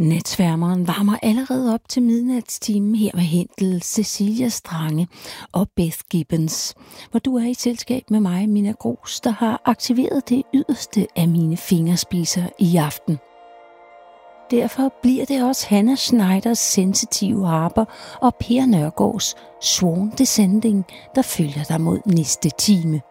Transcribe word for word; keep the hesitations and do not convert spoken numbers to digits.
Natsværmeren varmer allerede op til midnatstimen her med Händel, Cecilia Strange og Beth Gibbons, hvor du er i selskab med mig, Mina Gros, der har aktiveret det yderste af mine fingerspidser i aften. Derfor bliver det også Hannah Schneiders sensitive harper og Per Nørgaards Swan Descending, der følger dig mod næste time.